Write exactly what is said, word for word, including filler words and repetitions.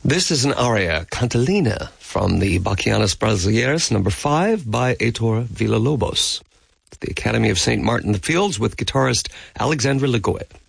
This is an aria, Cantilena, from the Bachianas Brasileiras, number five, by Heitor Villa-Lobos. The Academy of Saint Martin the Fields with guitarist Alexandre Lagoya.